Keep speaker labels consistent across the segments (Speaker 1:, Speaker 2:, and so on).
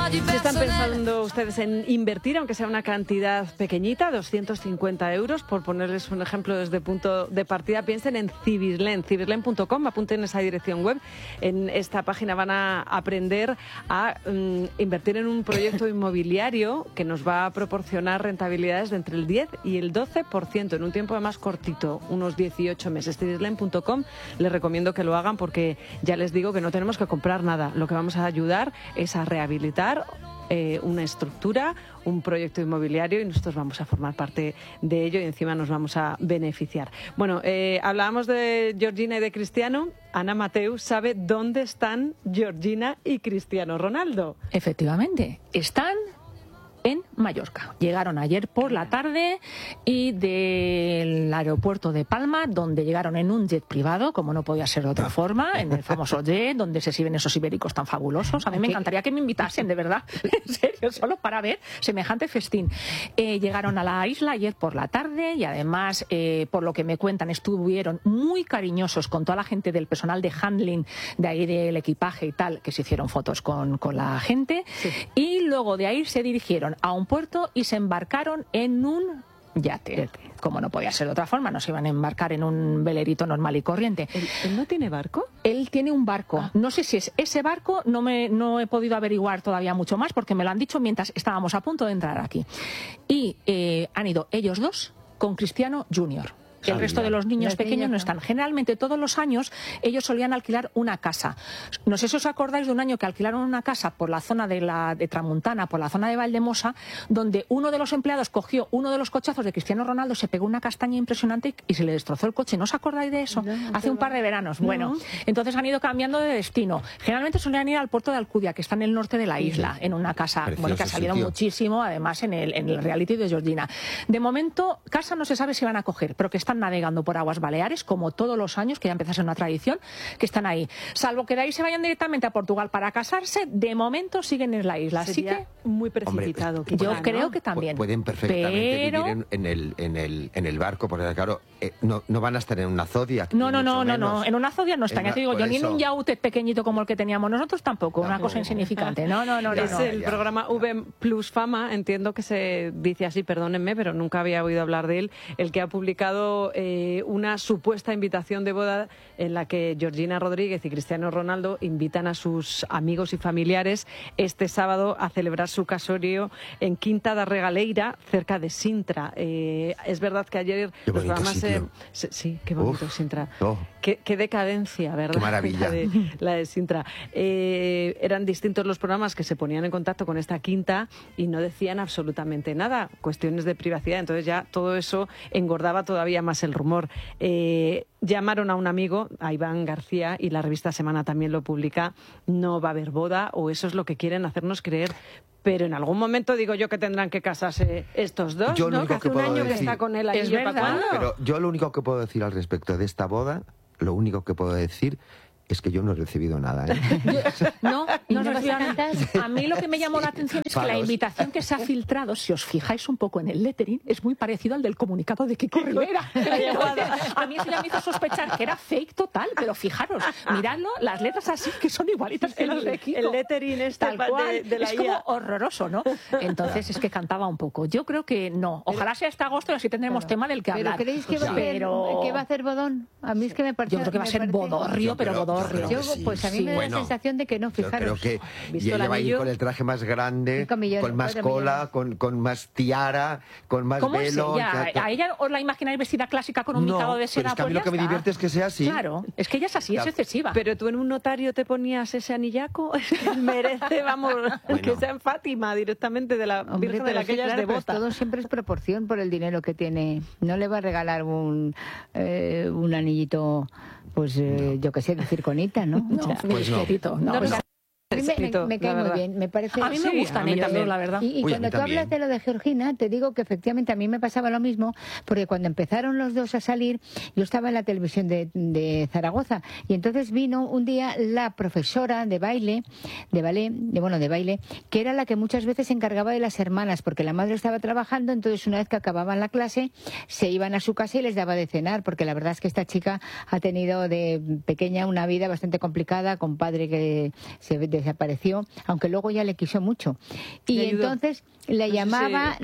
Speaker 1: Si están pensando ustedes en invertir, aunque sea una cantidad pequeñita, 250 euros, por ponerles un ejemplo desde punto de partida, piensen en Cibislen, cibislen.com, apunten esa dirección web. En esta página van a aprender a invertir en un proyecto inmobiliario que nos va a proporcionar rentabilidades de entre el 10 y el 12% en un tiempo más cortito, unos 18 meses. Cibislen.com, les recomiendo que lo hagan porque ya les digo que no tenemos que comprar nada. Lo que vamos a ayudar es a rehabilitar una estructura, un proyecto inmobiliario, y nosotros vamos a formar parte de ello y encima nos vamos a beneficiar. Bueno, hablábamos de Georgina y de Cristiano. Ana Mateu sabe dónde están Georgina y Cristiano Ronaldo.
Speaker 2: Efectivamente, están en Mallorca. Llegaron ayer por la tarde y del aeropuerto de Palma, donde llegaron en un jet privado, como no podía ser de otra forma, en el famoso jet, donde se sirven esos ibéricos tan fabulosos. A mí me encantaría que me invitasen, de verdad, en serio, solo para ver semejante festín. Llegaron a la isla ayer por la tarde y además, por lo que me cuentan, estuvieron muy cariñosos con toda la gente del personal de handling, de ahí del equipaje y tal, que se hicieron fotos con la gente. Sí. Y luego de ahí se dirigieron a un puerto y se embarcaron en un yate. Como no podía ser de otra forma, no se iban a embarcar en un velerito normal y corriente.
Speaker 1: ¿Él no tiene barco?
Speaker 2: Él tiene un barco. No sé si es ese barco, no he podido averiguar todavía mucho más porque me lo han dicho mientras estábamos a punto de entrar aquí. Y han ido ellos dos con Cristiano Junior. El resto de los niños pequeños no están. Generalmente todos los años ellos solían alquilar una casa. No sé si os acordáis de un año que alquilaron una casa por la zona de Tramuntana, por la zona de Valdemosa, donde uno de los empleados cogió uno de los cochazos de Cristiano Ronaldo, se pegó una castaña impresionante y se le destrozó el coche. ¿No os acordáis de eso? Hace un par de veranos. No. Bueno, entonces han ido cambiando de destino. Generalmente solían ir al puerto de Alcudia, que está en el norte de la isla, en una casa bueno, que ha salido muchísimo, además en el reality de Georgina. De momento, casa no se sabe si van a coger, pero que están navegando por aguas Baleares, como todos los años, que ya empieza a ser una tradición, que están ahí. Salvo que de ahí se vayan directamente a Portugal para casarse, de momento siguen en la isla. Así que
Speaker 1: muy precipitado.
Speaker 3: Hombre,
Speaker 2: yo creo que también.
Speaker 3: Pueden perfectamente vivir en el barco, porque claro, no van a estar en una Zodia.
Speaker 2: No. En una Zodia no están. Ya te digo yo, ni en un yaute pequeñito como el que teníamos nosotros tampoco. Una cosa insignificante. No.
Speaker 1: Es el programa V Plus Fama, entiendo que se dice así, perdónenme, pero nunca había oído hablar de él, el que ha publicado una supuesta invitación de boda en la que Georgina Rodríguez y Cristiano Ronaldo invitan a sus amigos y familiares este sábado a celebrar su casorio en Quinta da Regaleira, cerca de Sintra. Es verdad que ayer los programas... sí, qué bonito Sintra. Qué decadencia, ¿verdad?
Speaker 3: Qué maravilla.
Speaker 1: La de Sintra. Eran distintos los programas que se ponían en contacto con esta quinta y no decían absolutamente nada, cuestiones de privacidad. Entonces ya todo eso engordaba todavía más el rumor. Llamaron a un amigo, a Iván García, y la revista Semana también lo publica. No va a haber boda, o eso es lo que quieren hacernos creer. Pero en algún momento digo yo que tendrán que casarse estos dos,
Speaker 3: yo
Speaker 1: ¿no? Que hace un año que está con él ahí.
Speaker 2: Es verdad.
Speaker 3: Pero yo lo único que puedo decir al respecto de esta boda, lo único que puedo decir es que yo no he recibido nada, ¿eh?
Speaker 2: No recibido nada. A mí lo que me llamó la atención es que la invitación que se ha filtrado, si os fijáis un poco en el lettering, es muy parecido al del comunicado de Kiko Rivera. A mí eso ya me hizo sospechar que era fake total, pero fijaros, miradlo, las letras así que son igualitas que las de Kiko.
Speaker 1: El lettering
Speaker 2: tal cual,
Speaker 1: de la
Speaker 2: es como horroroso, ¿no? Entonces es que cantaba un poco. Yo creo que no. Ojalá sea hasta agosto y así tendremos tema del que hablar.
Speaker 4: ¿Pero creéis que va a hacer bodón? A mí es que me parece...
Speaker 2: Yo creo que va a ser bodorrio, pero bodorrio.
Speaker 4: Pues a mí me da la sensación de que no, fijaros.
Speaker 3: Yo creo que lleva ahí con el traje más grande, con más cola, con más tiara, con más velo.
Speaker 2: ¿A ella os la imagináis vestida clásica con un micado de seda?
Speaker 3: Pero es que a mí lo que me divierte es que sea así.
Speaker 2: Claro, es que ella es así, es excesiva.
Speaker 1: Pero tú en un notario te ponías ese anillaco, merece, vamos, que sea en Fátima directamente de la Virgen de aquellas
Speaker 4: claro,
Speaker 1: devotas.
Speaker 4: Todo siempre es proporción por el dinero que tiene. No le va a regalar un anillito, pues yo qué sé, de circonita, ¿no?
Speaker 3: Pues no.
Speaker 4: Me cae muy bien, me parece...
Speaker 2: A mí me gustan ellos, la verdad.
Speaker 4: Y cuando tú hablas de lo de Georgina, te digo que efectivamente a mí me pasaba lo mismo, porque cuando empezaron los dos a salir, yo estaba en la televisión de Zaragoza, y entonces vino un día la profesora de baile, de baile, que era la que muchas veces se encargaba de las hermanas, porque la madre estaba trabajando, entonces una vez que acababan la clase, se iban a su casa y les daba de cenar, porque la verdad es que esta chica ha tenido de pequeña una vida bastante complicada, con padre que se desapareció, aunque luego ya le quiso mucho. Y entonces le llamaba,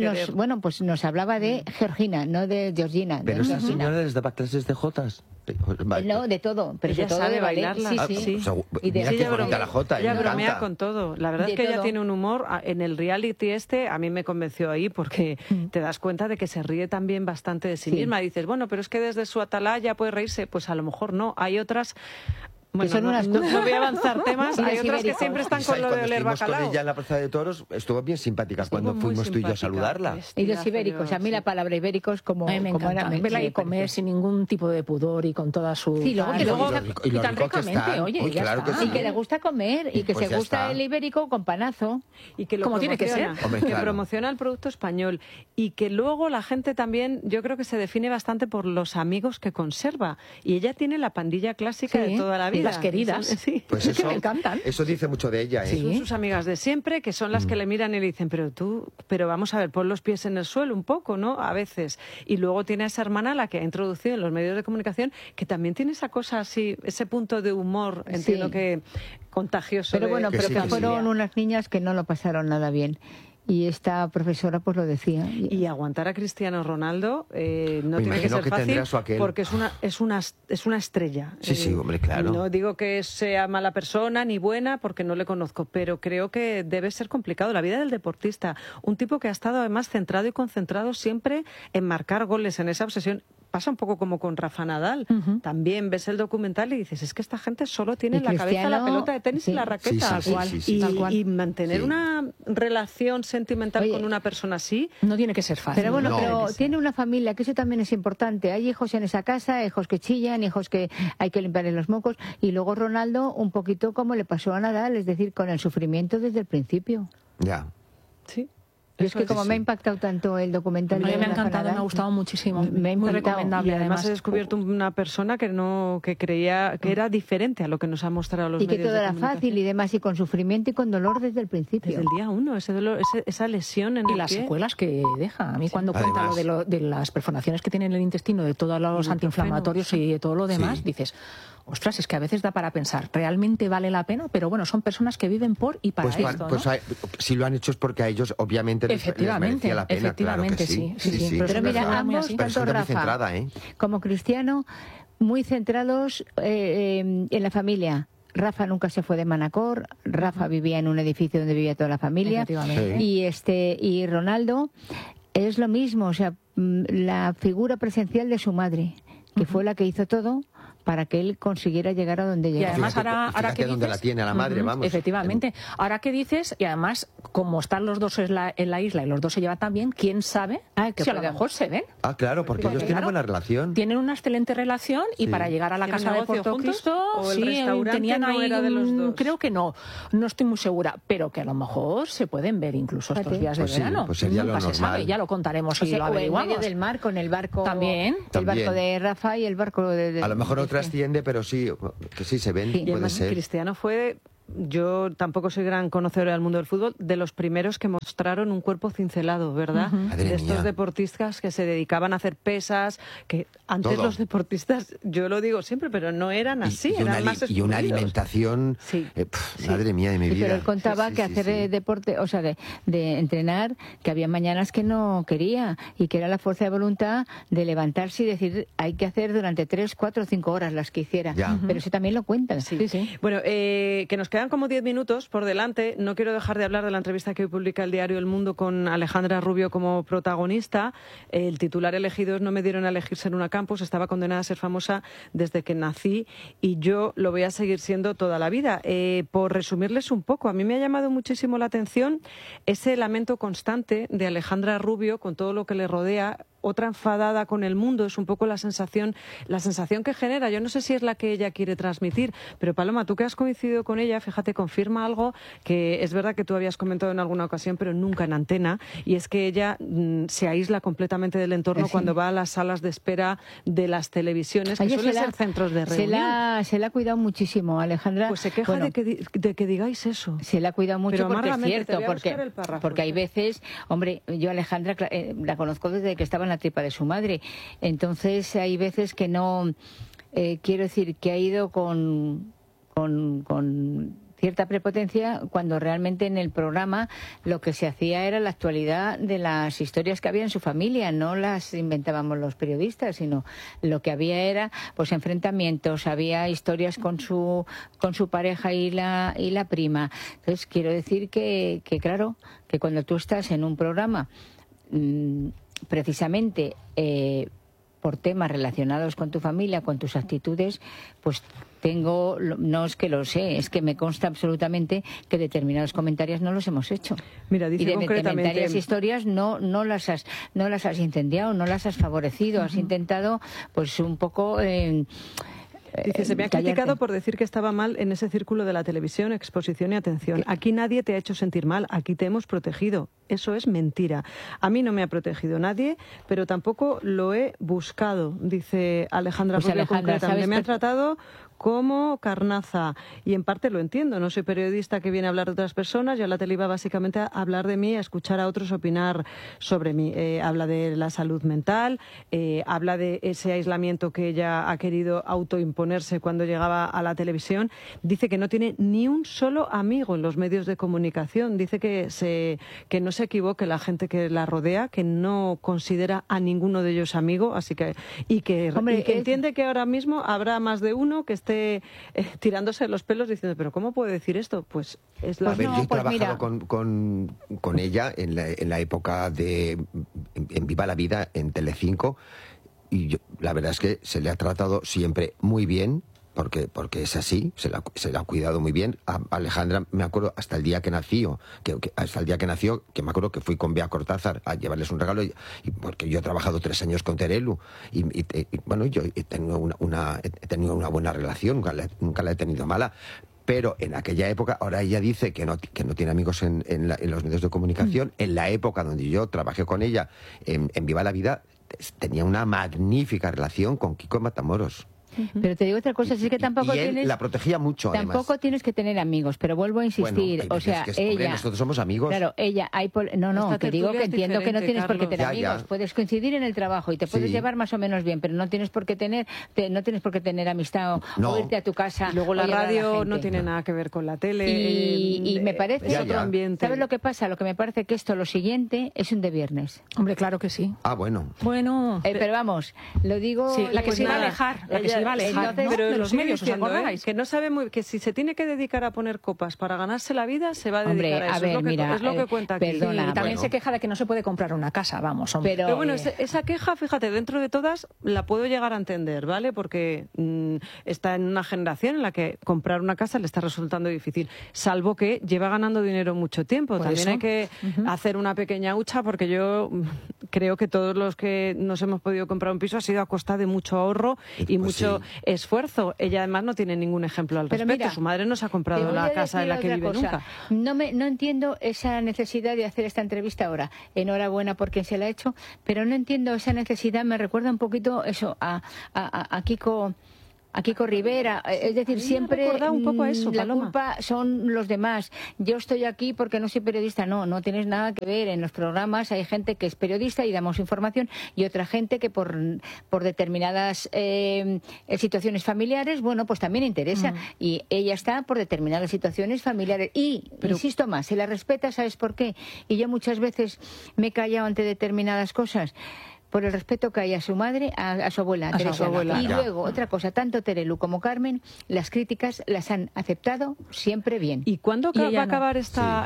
Speaker 4: nos hablaba de Georgina, no de Georgina.
Speaker 3: Pero esa señora les daba clases de jotas.
Speaker 4: No, de todo, pero
Speaker 1: ella
Speaker 4: sobre todo de
Speaker 1: bailarla.
Speaker 4: Sí.
Speaker 3: O sea, mira qué bonita la jota.
Speaker 1: Ella bromea con todo. La verdad es que ella tiene un humor. En el reality a mí me convenció ahí porque te das cuenta de que se ríe también bastante de sí misma. Y dices, bueno, pero es que desde su atalaya puede reírse. Pues a lo mejor no. Hay otras... Bueno, no voy a avanzar temas. Hay otras que siempre están con lo de oler bacalao.
Speaker 3: Con ella en la plaza de toros estuvo bien simpática cuando fuimos tú y yo a saludarla.
Speaker 4: Y los ibéricos, a mí la palabra ibéricos como
Speaker 2: me encanta verla y comer sin ningún tipo de pudor y con toda su...
Speaker 4: Sí, luego
Speaker 3: y tan ricamente,
Speaker 2: oye,
Speaker 3: claro que sí.
Speaker 4: Y que le gusta comer y que se gusta el ibérico con panazo.
Speaker 1: Y que como tiene que ser. Que promociona el producto español. Y que luego la gente también, yo creo que se define bastante por los amigos que conserva. Y ella tiene la pandilla clásica de toda la vida.
Speaker 2: Las queridas.
Speaker 1: Sí.
Speaker 3: Pues
Speaker 2: es que me encantan.
Speaker 3: Eso dice mucho de ella, ¿eh?
Speaker 1: Son sus amigas de siempre, que son las que le miran y le dicen, pero vamos a ver, pon los pies en el suelo un poco, ¿no? A veces. Y luego tiene a esa hermana, la que ha introducido en los medios de comunicación, que también tiene esa cosa así, ese punto de humor, entiendo que contagioso.
Speaker 4: Pero bueno, pero que fueron unas niñas que no lo pasaron nada bien. Y esta profesora pues lo decía.
Speaker 1: Y aguantar a Cristiano Ronaldo no tiene que ser fácil porque es una estrella.
Speaker 3: Sí, hombre, claro.
Speaker 1: No digo que sea mala persona ni buena porque no le conozco, pero creo que debe ser complicado. La vida del deportista, un tipo que ha estado además centrado y concentrado siempre en marcar goles, en esa obsesión. Pasa un poco como con Rafa Nadal. También ves el documental y dices, es que esta gente solo tiene en la cabeza la pelota de tenis y la raqueta. Y mantener una relación sentimental con una persona así
Speaker 2: no tiene que ser fácil.
Speaker 4: Pero bueno, pero tiene una familia, que eso también es importante. Hay hijos en esa casa, hijos que chillan, hijos que hay que limpiarles los mocos. Y luego Ronaldo, un poquito como le pasó a Nadal, es decir, con el sufrimiento desde el principio.
Speaker 3: Ya.
Speaker 1: Sí.
Speaker 4: Yo es que como me ha impactado tanto el documental...
Speaker 2: me ha encantado, me ha gustado muchísimo.
Speaker 4: Me ha
Speaker 2: muy recomendable.
Speaker 1: Y además he descubierto una persona que creía que era diferente a lo que nos ha mostrado los medios de comunicación.
Speaker 4: Y que todo era fácil y demás, y con sufrimiento y con dolor desde el principio.
Speaker 1: Desde el día 1, ese dolor, esa lesión en el pie.
Speaker 2: Y las secuelas que deja. A mí cuando cuenta de las perforaciones que tiene en el intestino, de todos los antiinflamatorios y de todo lo demás, dices... Ostras, es que a veces da para pensar, ¿realmente vale la pena? Pero bueno, son personas que viven por y para esto, ¿no?
Speaker 3: Si lo han hecho es porque a ellos obviamente les merecía la pena.
Speaker 2: Efectivamente,
Speaker 3: claro que
Speaker 2: sí.
Speaker 4: Pero mira, ambos, tanto Rafa como Cristiano, muy centrados en la familia. Rafa nunca se fue de Manacor, Rafa vivía en un edificio donde vivía toda la familia. Y Ronaldo es lo mismo, o sea, la figura presencial de su madre, que fue la que hizo todo para que él consiguiera llegar a donde llegó.
Speaker 2: Y además ahora que
Speaker 3: donde la tiene a la madre, vamos.
Speaker 2: Efectivamente. Ahora que dices, y además, como están los dos en la isla y los dos se llevan tan bien, ¿quién sabe si a lo mejor se ven?
Speaker 3: Ah, claro, porque ellos tienen buena relación.
Speaker 2: Tienen una excelente relación y para llegar a la casa de Portocristo, tenían ahí
Speaker 1: de los dos?
Speaker 2: Creo que no estoy muy segura, pero que a lo mejor se pueden ver incluso estos días de verano.
Speaker 3: Pues sería
Speaker 2: Nunca se sabe, ya lo contaremos si lo averiguamos.
Speaker 4: En medio del mar, con el barco.
Speaker 2: También.
Speaker 4: El barco de Rafa y el barco de...
Speaker 3: A lo mejor otra asciende, pero que sí se ven, puede ser.
Speaker 1: Cristiano fue... Yo tampoco soy gran conocedora del mundo del fútbol, de los primeros que mostraron un cuerpo cincelado, ¿verdad? De estos deportistas que se dedicaban a hacer pesas, que antes los deportistas, yo lo digo siempre, pero no eran así, eran más
Speaker 3: y una alimentación, madre mía de mi vida.
Speaker 4: Pero él contaba que hacer deporte, o sea, de entrenar, que había mañanas que no quería y que era la fuerza de voluntad de levantarse y decir, hay que hacer durante 3, 4, 5 horas las que hiciera. Pero eso también lo cuentan.
Speaker 1: Bueno, que nos quedan como 10 minutos por delante. No quiero dejar de hablar de la entrevista que hoy publica el diario El Mundo con Alejandra Rubio como protagonista. El titular elegido es: no me dieron a elegir ser una Campos, estaba condenada a ser famosa desde que nací y yo lo voy a seguir siendo toda la vida. Por resumirles un poco, a mí me ha llamado muchísimo la atención ese lamento constante de Alejandra Rubio con todo lo que le rodea. Otra enfadada con el mundo, es un poco la sensación que genera. Yo no sé si es la que ella quiere transmitir, pero Paloma, tú que has coincidido con ella, fíjate, confirma algo que es verdad que tú habías comentado en alguna ocasión, pero nunca en antena, y es que ella se aísla completamente del entorno cuando va a las salas de espera de las televisiones, que suelen ser centros de reunión.
Speaker 4: Se la ha cuidado muchísimo, Alejandra.
Speaker 1: Pues se queja de que digáis eso.
Speaker 4: Se la ha cuidado mucho,
Speaker 1: pero
Speaker 4: porque es cierto, porque hay veces, hombre, yo a Alejandra la conozco desde que estaba en la tripa de su madre, entonces hay veces que no, quiero decir que ha ido con cierta prepotencia cuando realmente en el programa lo que se hacía era la actualidad de las historias que había en su familia, no las inventábamos los periodistas, sino lo que había era pues enfrentamientos, había historias con su pareja y la prima. Entonces quiero decir que claro, que cuando tú estás en un programa precisamente por temas relacionados con tu familia, con tus actitudes, pues no es que lo sé, es que me consta absolutamente que determinados comentarios no los hemos hecho.
Speaker 1: Mira, dice
Speaker 4: y de
Speaker 1: concretamente,
Speaker 4: determinadas historias no las has incendiado, no las has favorecido, has intentado pues un poco...
Speaker 1: Dice, se me ha criticado por decir que estaba mal en ese círculo de la televisión, exposición y atención. Aquí nadie te ha hecho sentir mal, aquí te hemos protegido. Eso es mentira. A mí no me ha protegido nadie, pero tampoco lo he buscado, dice Alejandra.
Speaker 4: Pues Alejandra, ¿sabes?
Speaker 1: Me han tratado como carnaza, y en parte lo entiendo, no soy periodista que viene a hablar de otras personas, yo a la tele iba básicamente a hablar de mí, a escuchar a otros opinar sobre mí. Habla de la salud mental, habla de ese aislamiento que ella ha querido autoimponerse cuando llegaba a la televisión, dice que no tiene ni un solo amigo en los medios de comunicación, dice que no se equivoque la gente que la rodea, que no considera a ninguno de ellos amigo, así que entiende que ahora mismo habrá más de uno que esté tirándose los pelos diciendo, pero ¿cómo puede decir esto? Pues es la...
Speaker 3: A ver, yo he trabajado con ella en la época de en Viva la Vida, en Telecinco, y la verdad es que se le ha tratado siempre muy bien, porque es así, se la ha cuidado muy bien. A Alejandra, me acuerdo, hasta el día que nació, que me acuerdo que fui con Bea Cortázar a llevarles un regalo, y porque yo he trabajado 3 años con Terelu, y bueno, yo he tenido una buena relación, nunca la he tenido mala. Pero en aquella época, ahora ella dice que no tiene amigos en los medios de comunicación. En la época donde yo trabajé con ella, en Viva la Vida, tenía una magnífica relación con Kiko Matamoros.
Speaker 4: Pero te digo otra cosa, es que tampoco
Speaker 3: él
Speaker 4: tienes...
Speaker 3: la protegía mucho,
Speaker 4: tampoco
Speaker 3: además.
Speaker 4: Tienes que tener amigos, pero vuelvo a insistir,
Speaker 3: bueno,
Speaker 4: o sea,
Speaker 3: hombre,
Speaker 4: ella...
Speaker 3: nosotros somos amigos.
Speaker 4: Claro, ella... te digo que entiendo que no tienes por qué tener amigos. Puedes coincidir en el trabajo y te puedes llevar más o menos bien, pero no tienes por qué tener amistad o irte a tu casa.
Speaker 1: Y luego la radio no tiene nada que ver con la tele.
Speaker 4: Y me parece...
Speaker 1: otro ambiente.
Speaker 4: ¿Sabes lo que pasa? Lo que me parece que lo siguiente es un de viernes.
Speaker 2: Hombre, claro que sí.
Speaker 3: Ah, bueno.
Speaker 2: Bueno.
Speaker 4: Pero vamos, lo digo...
Speaker 2: Sí, la que se iba a alejar. La que se iba a alejar.
Speaker 1: Pero
Speaker 2: de los medios,
Speaker 1: diciendo,
Speaker 2: ¿os acordáis?
Speaker 1: Que no sabe que si se tiene que dedicar a poner copas para ganarse la vida, se va a dedicar a eso.
Speaker 4: Es
Speaker 1: lo que cuenta aquí.
Speaker 4: Perdona,
Speaker 2: y también se queja de que no se puede comprar una casa, vamos. Hombre.
Speaker 1: Pero bueno, esa queja, fíjate, dentro de todas la puedo llegar a entender, ¿vale? Porque está en una generación en la que comprar una casa le está resultando difícil, salvo que lleva ganando dinero mucho tiempo.
Speaker 2: Por
Speaker 1: También
Speaker 2: eso.
Speaker 1: hay que hacer una pequeña hucha, porque yo creo que todos los que nos hemos podido comprar un piso ha sido a costa de mucho ahorro y mucho esfuerzo. Ella además no tiene ningún ejemplo al respecto. Mira, su madre no se ha comprado la casa en la que vive nunca.
Speaker 4: No entiendo esa necesidad de hacer esta entrevista ahora. Enhorabuena por quien se la ha hecho, pero no entiendo esa necesidad. Me recuerda un poquito eso a Kiko Rivera, es decir, siempre
Speaker 1: un poco a eso,
Speaker 4: la culpa son los demás. Yo estoy aquí porque no soy periodista. No tienes nada que ver. En los programas hay gente que es periodista y damos información, y otra gente que por determinadas situaciones familiares, bueno, pues también interesa. Y ella está por determinadas situaciones familiares. Pero insisto más, se la respeta, ¿sabes por qué? Y yo muchas veces me he callado ante determinadas cosas por el respeto que hay a su madre, a su abuela, Teresa. Y luego, otra cosa, tanto Terelu como Carmen, las críticas las han aceptado siempre bien.
Speaker 1: ¿Y cuándo va a acabar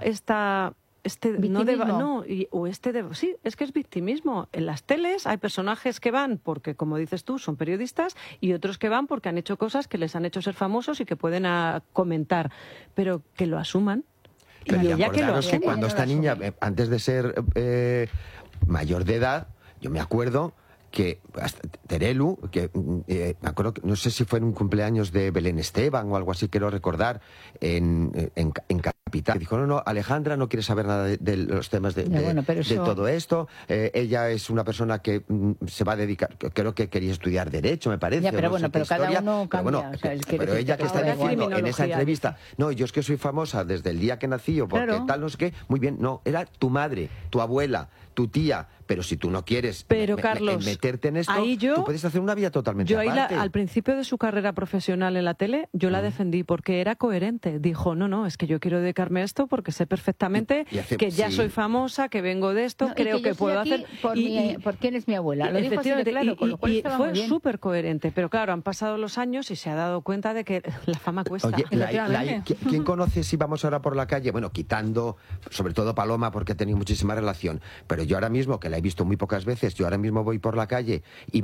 Speaker 4: victimismo?
Speaker 1: Sí, es que es victimismo. En las teles hay personajes que van porque, como dices tú, son periodistas, y otros que van porque han hecho cosas que les han hecho ser famosos y que pueden comentar, pero que lo asuman.
Speaker 3: Pero ya que cuando esta niña, antes de ser mayor de edad, yo me acuerdo que Terelu, me acuerdo, no sé si fue en un cumpleaños de Belén Esteban o algo así, quiero recordar, en Capital, dijo, no, Alejandra no quiere saber nada de los temas de todo esto, ella es una persona que se va a dedicar, creo que quería estudiar Derecho, me parece.
Speaker 4: Pero bueno, pero cada uno cambia.
Speaker 3: Pero ella que está diciendo en esa entrevista, no, yo es que soy famosa desde el día que nací, o porque tal, no sé qué, muy bien, no, era tu madre, tu abuela, tu tía, pero si tú no quieres
Speaker 1: Carlos,
Speaker 3: meterte en esto,
Speaker 1: ahí
Speaker 3: tú puedes hacer una vida totalmente aparte.
Speaker 1: Al principio de su carrera profesional en la tele, yo la defendí porque era coherente. Dijo, no, es que yo quiero dedicarme a esto porque sé perfectamente que ya soy famosa, que vengo de esto, creo que puedo hacer...
Speaker 4: ¿Por quién es mi abuela? Lo dijo así de claro, con lo cual estaba muy bien.
Speaker 1: Fue súper coherente, pero claro, han pasado los años y se ha dado cuenta de que la fama cuesta.
Speaker 3: Oye, ¿quién conoce si vamos ahora por la calle? Bueno, quitando sobre todo Paloma porque he tenido muchísima relación, pero yo ahora mismo, que la he visto muy pocas veces, yo ahora mismo voy por la calle y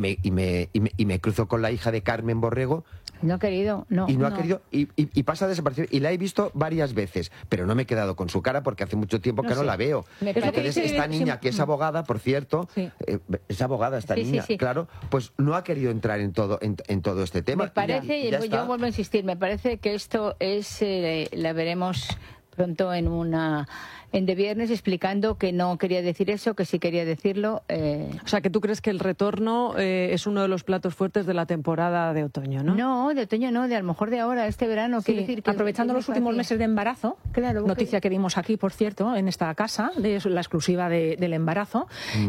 Speaker 3: me cruzo con la hija de Carmen Borrego.
Speaker 4: No ha querido,
Speaker 3: ha querido y pasa a desaparecer. Y la he visto varias veces, pero no me he quedado con su cara porque hace mucho tiempo que no la veo. Entonces, esta niña, que es abogada, por cierto, es abogada esta niña, claro, pues no ha querido entrar en todo este tema.
Speaker 4: Me parece, yo vuelvo a insistir, me parece que esto es, la veremos pronto en De Viernes, explicando que no quería decir eso, que sí quería decirlo.
Speaker 1: O sea, que tú crees que el retorno es uno de los platos fuertes de la temporada de otoño, ¿no?
Speaker 4: No, de otoño no, a lo mejor de ahora, este verano. Quiero decir que
Speaker 2: aprovechando los últimos meses de embarazo, noticia que dimos aquí, por cierto, en esta casa, de la exclusiva del embarazo,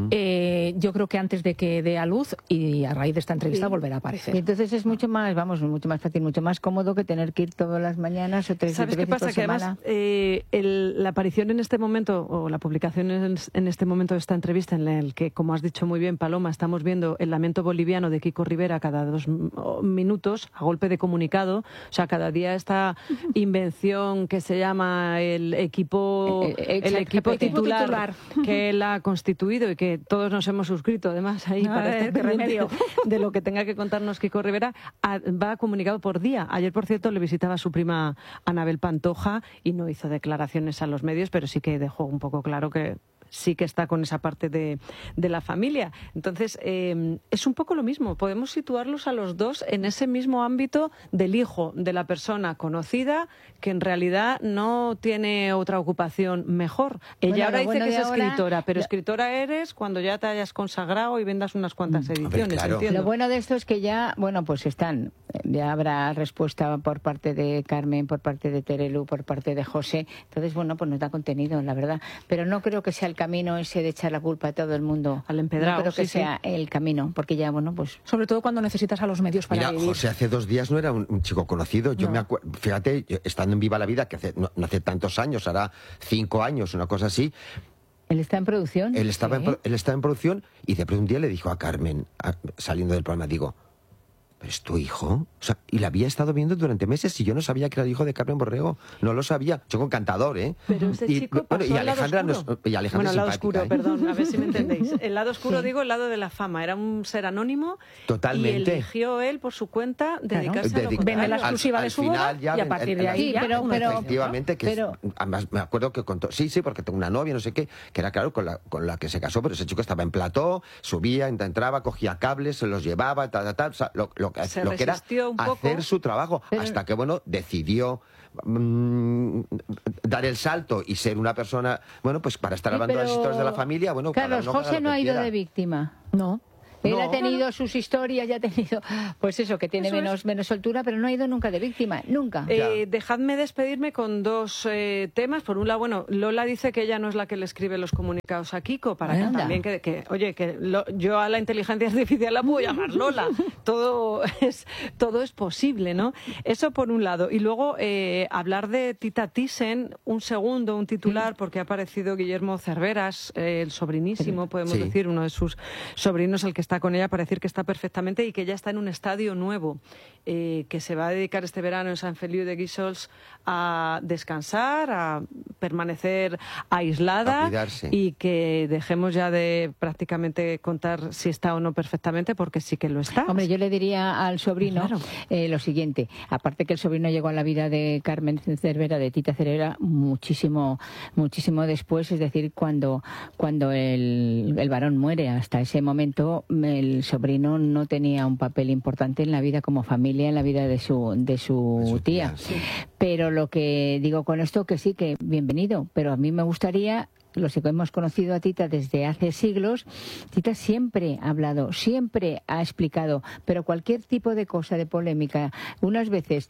Speaker 2: yo creo que antes de que dé a luz y a raíz de esta entrevista volverá a aparecer.
Speaker 4: Y entonces es mucho más fácil, mucho más cómodo que tener que ir todas las mañanas o tres
Speaker 1: ¿Sabes qué pasa? Que además la aparición en este momento, o la publicación en este momento de esta entrevista, en el que, como has dicho muy bien, Paloma, estamos viendo el lamento boliviano de Kiko Rivera cada 2 minutos, a golpe de comunicado, o sea, cada día esta invención que se llama el equipo titular que él ha constituido y que todos nos hemos suscrito, además, ahí para este remedio de lo que tenga que contarnos Kiko Rivera, va comunicado por día. Ayer, por cierto, le visitaba a su prima Anabel Pantoja y no hizo declaraciones a los medios, pero sí que dejó un poco claro que sí que está con esa parte de la familia. Entonces, es un poco lo mismo. Podemos situarlos a los dos en ese mismo ámbito del hijo de la persona conocida que en realidad no tiene otra ocupación mejor. Ella ahora dice que es escritora, pero escritora eres cuando ya te hayas consagrado y vendas unas cuantas ediciones.
Speaker 3: Claro.
Speaker 4: Lo bueno de esto es que ya, pues ya habrá respuesta por parte de Carmen, por parte de Terelu, por parte de José. Entonces, pues nos da contenido, la verdad. Pero no creo que sea el camino ese de echar la culpa a todo el mundo.
Speaker 1: Al empedrado.
Speaker 4: No creo que sea el camino, porque ya, pues...
Speaker 2: Sobre todo cuando necesitas a los medios para vivir.
Speaker 3: José hace 2 días no era un chico conocido. Yo me acuerdo, fíjate, estando en Viva la Vida, que no hace tantos años, hará 5 años, una cosa así.
Speaker 4: ¿Él está en producción?
Speaker 3: Él estaba en producción y de pronto un día le dijo a Carmen, saliendo del programa, digo... ¿Pero es tu hijo? O sea, y la había estado viendo durante meses y yo no sabía que era el hijo de Carmen Borrego. No lo sabía. Chico encantador, ¿eh?
Speaker 1: Pero ese chico pasó
Speaker 3: y Alejandra
Speaker 1: al lado oscuro.
Speaker 3: Bueno,
Speaker 1: el lado oscuro, perdón, a ver si me entendéis. El lado oscuro, digo, el lado de la fama. Era un ser anónimo.
Speaker 3: Totalmente.
Speaker 1: Y eligió él, por su cuenta, dedicarse a lo contrario.
Speaker 2: Vende la exclusiva de su boda y a partir de ahí
Speaker 3: efectivamente, además me acuerdo que contó, porque tengo una novia, no sé qué, que era claro con la que se casó, pero ese chico estaba en plató, subía, entraba, cogía cables, se los llevaba, o sea, lo que era hacer su trabajo, hasta que, decidió dar el salto y ser una persona, pues para estar hablando de las historias de la familia,
Speaker 4: Carlos, José no ha ido de víctima.
Speaker 2: No.
Speaker 4: Él ha tenido sus historias, ya ha tenido, pues eso, que tiene menos soltura, pero no ha ido nunca de víctima, nunca.
Speaker 1: Dejadme despedirme con 2 temas. Por un lado, Lola dice que ella no es la que le escribe los comunicados a Kiko, para que también yo a la inteligencia artificial la puedo llamar Lola. todo es posible, ¿no? Eso por un lado. Y luego hablar de Tita Thyssen, un titular, porque ha aparecido Guillermo Cerveras, el sobrinísimo, podemos decir, uno de sus sobrinos, el que está con ella, para decir que está perfectamente y que ya está en un estadio nuevo, que se va a dedicar este verano en San Feliu de Guíxols a descansar, a permanecer aislada,
Speaker 3: a cuidarse.
Speaker 1: Y que dejemos ya de prácticamente contar si está o no perfectamente, porque sí que lo está.
Speaker 4: Hombre, yo le diría al sobrino lo siguiente, aparte que el sobrino llegó a la vida de Carmen Cervera, de Tita Cervera, muchísimo después, es decir, cuando el varón muere. Hasta ese momento el sobrino no tenía un papel importante en la vida como familia, en la vida de su tía. Sí. Pero lo que digo con esto, que sí, que bienvenido, pero a mí me gustaría los que hemos conocido a Tita desde hace siglos, Tita siempre ha hablado, siempre ha explicado, pero cualquier tipo de cosa, de polémica, unas veces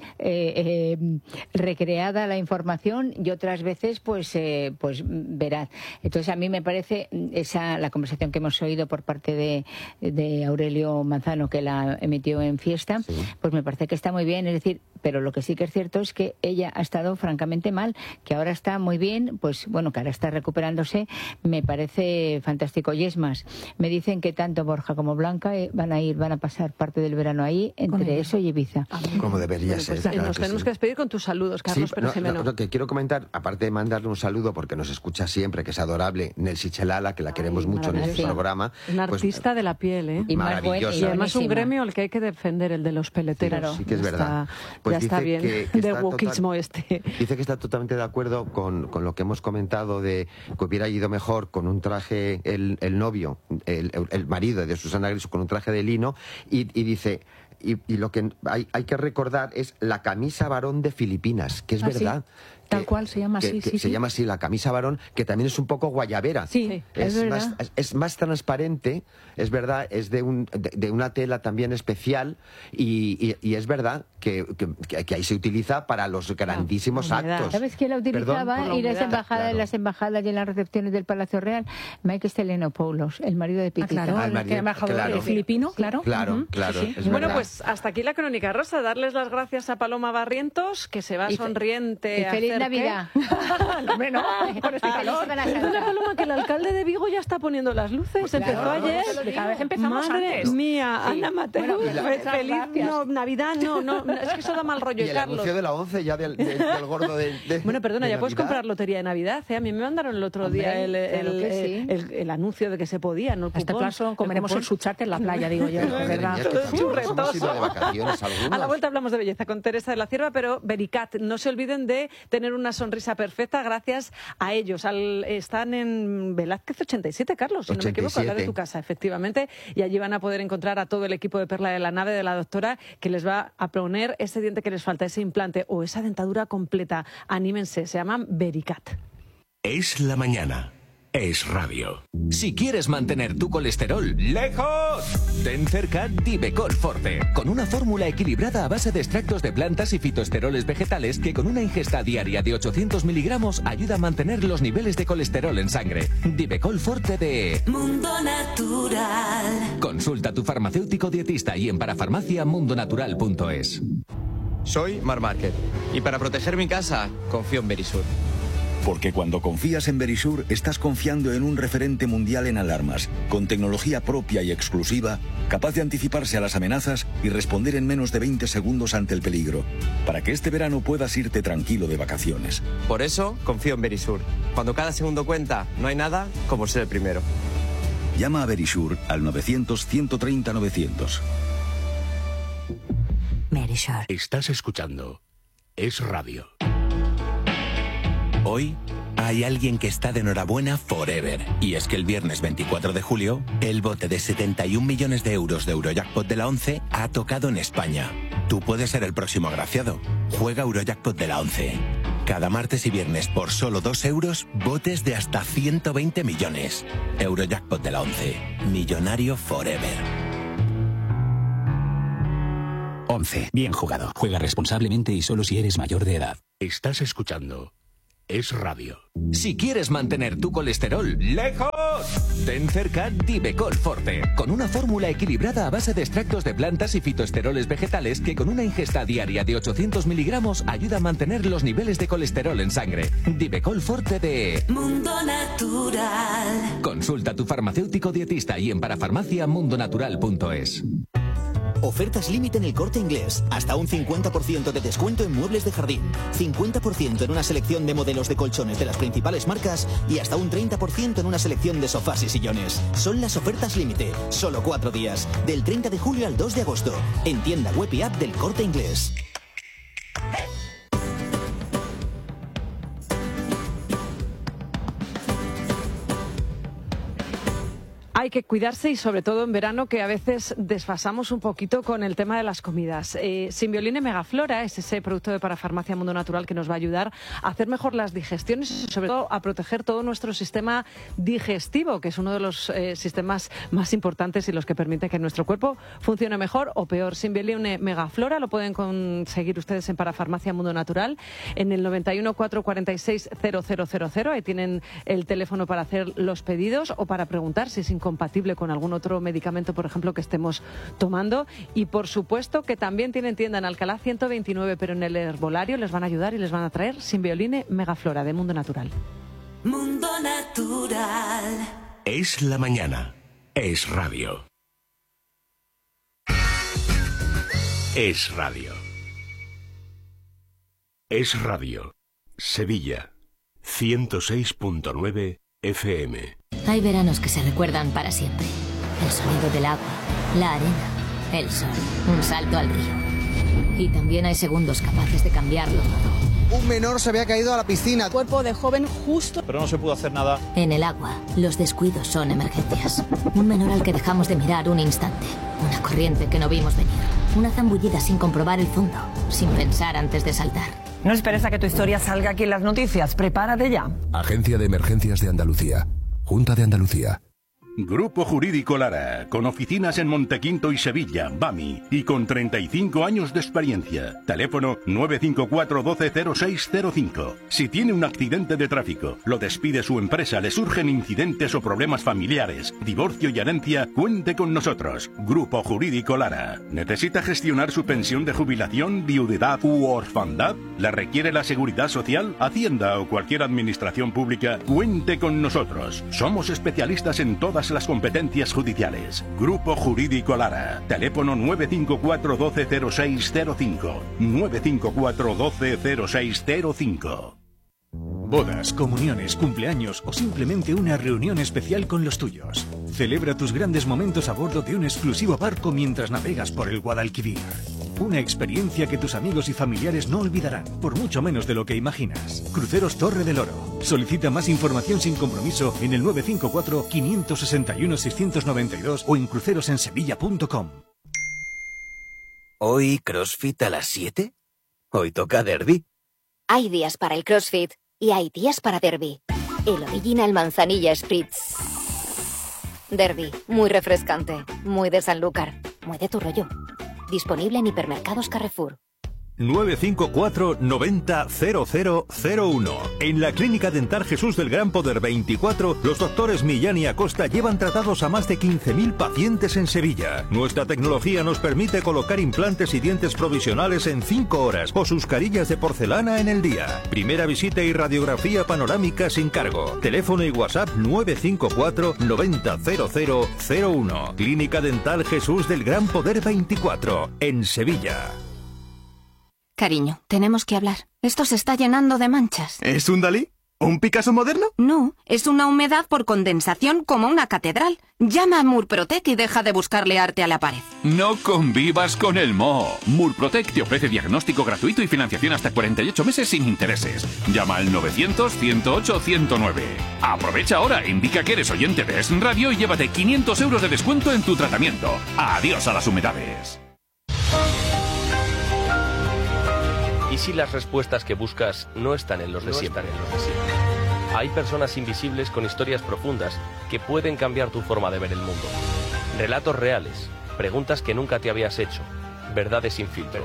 Speaker 4: recreada la información y otras veces pues veraz. Entonces a mí me parece la conversación que hemos oído por parte de Aurelio Manzano, que la emitió en Fiesta, sí, pues me parece que está muy bien, es decir, pero lo que sí que es cierto es que ella ha estado francamente mal, que ahora está muy bien, pues bueno, que ahora está recuperándose, me parece fantástico. Y es más, me dicen que tanto Borja como Blanca van a pasar parte del verano ahí, entre eso y Ibiza.
Speaker 3: Como debería ser.
Speaker 1: Pues, nos tenemos que despedir con tus saludos, Carlos Pérez Jimeno.
Speaker 3: Lo que quiero comentar, aparte de mandarle un saludo porque nos escucha siempre, que es adorable, Nelsi Chelala, que la queremos mucho en este programa.
Speaker 1: Un artista de la piel, ¿eh?
Speaker 4: Y
Speaker 3: maravillosa.
Speaker 1: Y además un gremio al que hay que defender, el de los peleteros.
Speaker 3: Sí que es verdad.
Speaker 1: Pues ya está bien del wokismo este.
Speaker 3: Dice que está totalmente de acuerdo con lo que hemos comentado de que hubiera ido mejor con un traje el novio, el marido de Susana Griso con un traje de lino, y dice... Y lo que hay que recordar es la camisa varón de Filipinas, que es verdad.
Speaker 2: Sí. Tal cual se llama así, sí.
Speaker 3: Se llama así, la camisa varón, que también es un poco guayabera.
Speaker 2: Sí,
Speaker 3: es más transparente, es verdad, es de una tela también especial y es verdad que ahí se utiliza para los grandísimos actos.
Speaker 4: ¿Sabes quién la utilizaba? Y las embajadas y en las recepciones del Palacio Real, Mike Stellenopoulos, el marido de Pitita.
Speaker 2: El embajador filipino, claro.
Speaker 3: Claro.
Speaker 1: Sí. Bueno, pues hasta aquí la Crónica Rosa. Darles las gracias a Paloma Barrientos, que se va sonriente a hacer
Speaker 4: Navidad.
Speaker 2: Bueno, con este calor.
Speaker 1: Perdona, Paloma, que el alcalde de Vigo ya está poniendo las luces.
Speaker 4: Pues
Speaker 1: empezó ayer.
Speaker 2: Cada vez empezamos
Speaker 1: Madre
Speaker 2: antes.
Speaker 1: mía,
Speaker 2: Sí.
Speaker 1: Ana Mateo. Feliz Navidad. No, es que eso da mal rollo.
Speaker 3: Y el
Speaker 1: Carlos.
Speaker 3: anuncio de la 11 ya del gordo de
Speaker 1: Bueno, perdona,
Speaker 3: de
Speaker 1: ya puedes
Speaker 3: Navidad.
Speaker 1: comprar lotería de Navidad. A mí me mandaron el otro día el anuncio de que se podía, ¿no?
Speaker 2: Hasta plazo comeremos el suchate en la playa, digo yo.
Speaker 3: Madre
Speaker 2: ¿Verdad?
Speaker 3: mía, es que hemos ido de vacaciones algunos.
Speaker 1: A la vuelta hablamos de belleza con Teresa de la Cierva, pero Vericat, no se olviden de tener una sonrisa perfecta gracias a ellos. Están en Velázquez 87, Carlos, si no me equivoco, al lado de tu casa, efectivamente, y allí van a poder encontrar a todo el equipo de Perla de la Nave de la doctora que les va a poner ese diente que les falta, ese implante o esa dentadura completa. Anímense, se llaman Vericat.
Speaker 5: Es la mañana. Es radio. Si quieres mantener tu colesterol lejos, ten cerca Divecol Forte, con una fórmula equilibrada a base de extractos de plantas y fitoesteroles vegetales que con una ingesta diaria de 800 miligramos ayuda a mantener los niveles de colesterol en sangre. Divecol Forte de
Speaker 6: Mundo Natural.
Speaker 5: Consulta a tu farmacéutico dietista y en parafarmaciamundonatural.es.
Speaker 7: Soy Mar Márquez y para proteger mi casa confío en Verisur.
Speaker 8: Porque cuando confías en Verisur, estás confiando en un referente mundial en alarmas, con tecnología propia y exclusiva, capaz de anticiparse a las amenazas y responder en menos de 20 segundos ante el peligro, para que este verano puedas irte tranquilo de vacaciones.
Speaker 7: Por eso confío en Verisur. Cuando cada segundo cuenta, no hay nada como ser el primero.
Speaker 8: Llama a Verisur al 900-130-900.
Speaker 6: Verisur.
Speaker 5: Estás escuchando Es Radio.
Speaker 9: Hoy hay alguien que está de enhorabuena forever. Y es que el viernes 24 de julio, el bote de 71 millones de euros de Eurojackpot de la 11 ha tocado en España. Tú puedes ser el próximo agraciado. Juega Eurojackpot de la 11. Cada martes y viernes por solo 2 euros, botes de hasta 120 millones. Eurojackpot de la 11. Millonario forever.
Speaker 10: 11. Bien jugado. Juega responsablemente y solo si eres mayor de edad.
Speaker 5: Estás escuchando Es Radio. Si quieres mantener tu colesterol lejos, ten cerca Divecol Forte, con una fórmula equilibrada a base de extractos de plantas y fitoesteroles vegetales que con una ingesta diaria de 800 miligramos ayuda a mantener los niveles de colesterol en sangre. Divecol Forte de
Speaker 6: Mundo Natural.
Speaker 5: Consulta a tu farmacéutico dietista y en parafarmaciamundonatural.es.
Speaker 11: Ofertas límite en El Corte Inglés. Hasta un 50% de descuento en muebles de jardín. 50% en una selección de modelos de colchones de las principales marcas y hasta un 30% en una selección de sofás y sillones. Son las ofertas límite. Solo 4 días. Del 30 de julio al 2 de agosto. En tienda web y app del Corte Inglés.
Speaker 1: Hay que cuidarse y sobre todo en verano, que a veces desfasamos un poquito con el tema de las comidas. Simbioline Megaflora es ese producto de Parafarmacia Mundo Natural que nos va a ayudar a hacer mejor las digestiones y sobre todo a proteger todo nuestro sistema digestivo, que es uno de los sistemas más importantes y los que permite que nuestro cuerpo funcione mejor o peor. Simbioline Megaflora lo pueden conseguir ustedes en Parafarmacia Mundo Natural en el 91 446 0000. Ahí tienen el teléfono para hacer los pedidos o para preguntar si es incompatible con algún otro medicamento, por ejemplo, que estemos tomando. Y por supuesto que también tienen tienda en Alcalá 129, pero en el herbolario les van a ayudar y les van a traer Simbioline Megaflora de Mundo Natural.
Speaker 6: Mundo Natural.
Speaker 5: Es la mañana. Es radio. Es radio. Es radio. Sevilla. 106.9 FM.
Speaker 12: Hay veranos que se recuerdan para siempre. El sonido del agua, la arena, el sol, un salto al río. Y también hay segundos capaces de cambiarlo todo.
Speaker 13: Un menor se había caído a la piscina.
Speaker 14: Cuerpo de joven justo.
Speaker 15: Pero no se pudo hacer nada.
Speaker 12: En el agua, los descuidos son emergencias. Un menor al que dejamos de mirar un instante. Una corriente que no vimos venir. Una zambullida sin comprobar el fondo, sin pensar antes de saltar.
Speaker 16: No esperes a que tu historia salga aquí en las noticias. Prepárate ya.
Speaker 17: Agencia de Emergencias de Andalucía. Junta de Andalucía.
Speaker 18: Grupo Jurídico Lara, con oficinas en Montequinto y Sevilla, BAMI, y con 35 años de experiencia. Teléfono 954 12 0605. Si tiene un accidente de tráfico, lo despide su empresa, le surgen incidentes o problemas familiares, divorcio y herencia, cuente con nosotros. Grupo Jurídico Lara. ¿Necesita gestionar su pensión de jubilación, viudedad u orfandad? ¿La requiere la Seguridad Social, Hacienda o cualquier administración pública? Cuente con nosotros. Somos especialistas en todas las competencias judiciales. Grupo Jurídico Lara. Teléfono 954 12 0605. 954 12 0605.
Speaker 19: Bodas, comuniones, cumpleaños o simplemente una reunión especial con los tuyos. Celebra tus grandes momentos a bordo de un exclusivo barco mientras navegas por el Guadalquivir. Una experiencia que tus amigos y familiares no olvidarán, por mucho menos de lo que imaginas. Cruceros Torre del Oro. Solicita más información sin compromiso en el 954 561 692 o en crucerosensevilla.com.
Speaker 20: ¿Hoy CrossFit a las 7? Hoy toca derbi.
Speaker 21: Hay días para el CrossFit y hay días para derbi. El Original Manzanilla Spritz. Derbi, muy refrescante, muy de Sanlúcar, muy de tu rollo. Disponible en hipermercados Carrefour.
Speaker 22: 954 90 0001. En la Clínica Dental Jesús del Gran Poder 24, los doctores Millán y Acosta llevan tratados a más de 15.000 pacientes en Sevilla. Nuestra tecnología nos permite colocar implantes y dientes provisionales en 5 horas o sus carillas de porcelana en el día. Primera visita y radiografía panorámica sin cargo. Teléfono y WhatsApp 954 90 0001. Clínica Dental Jesús del Gran Poder 24, en Sevilla.
Speaker 21: Cariño, tenemos que hablar. Esto se está llenando de manchas.
Speaker 23: ¿Es un Dalí? ¿Un Picasso moderno?
Speaker 21: No, es una humedad por condensación como una catedral. Llama a Murprotec y deja de buscarle arte a la pared.
Speaker 24: No convivas con el moho. Murprotec te ofrece diagnóstico gratuito y financiación hasta 48 meses sin intereses. Llama al 900-108-109. Aprovecha ahora, indica que eres oyente de Es Radio y llévate 500 euros de descuento en tu tratamiento. Adiós a las humedades.
Speaker 25: ¿Y si las respuestas que buscas no están en los de siempre? Hay personas invisibles con historias profundas que pueden cambiar tu forma de ver el mundo. Relatos reales, preguntas que nunca te habías hecho, verdades sin filtro.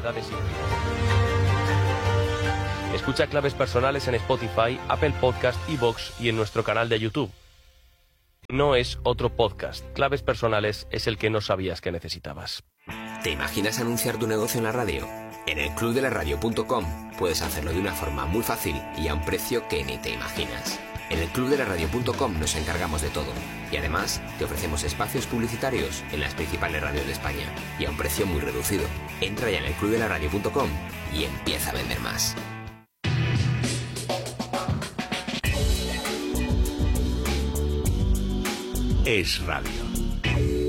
Speaker 25: Escucha Claves Personales en Spotify, Apple Podcast, iVoox y en nuestro canal de YouTube. No es otro podcast. Claves Personales es el que no sabías que necesitabas.
Speaker 26: ¿Te imaginas anunciar tu negocio en la radio? En el clubdelaradio.com puedes hacerlo de una forma muy fácil y a un precio que ni te imaginas. En el clubdelaradio.com nos encargamos de todo y además te ofrecemos espacios publicitarios en las principales radios de España y a un precio muy reducido. Entra ya en el clubdelaradio.com y empieza a vender más.
Speaker 5: Es radio.